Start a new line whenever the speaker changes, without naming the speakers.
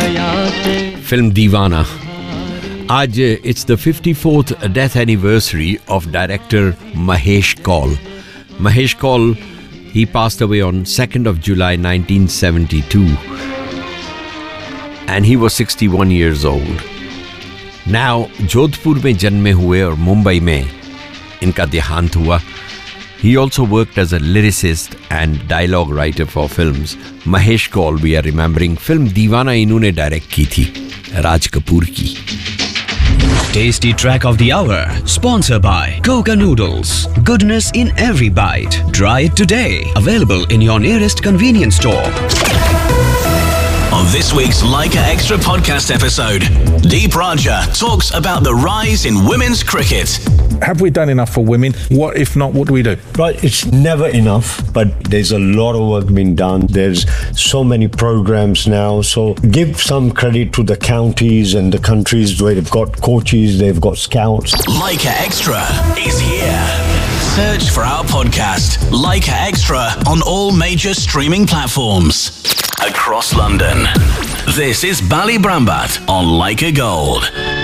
Film Deewana. आज it's the 54th death anniversary of director Mahesh Kaul. Mahesh Kaul, he passed away on 2nd of July 1972 and he was 61 years old. Now Jodhpur में जन्मे हुए और मुंबई में इनका देहांत हुआ. He also worked as a lyricist and dialogue writer for films. Mahesh Kaul, we are remembering. Film Deewana इन्होंने direct की थी राज कपूर की.
Tasty track of the hour, sponsored by Coca Noodles. Goodness in every bite. Try it today. Available in your nearest convenience store.
On this week's Leica Extra podcast episode, Deep Raja talks about the rise in women's cricket.
Have we done enough for women? What if not, what do we do?
Right, it's never enough, but there's a lot of work being done. There's so many programs now, so give some credit to the counties and the countries where they've got coaches, they've got scouts.
Leica Extra is here. Search for our podcast, Leica Extra, on all major streaming platforms across London. This is Bali Brambat on Leica Gold.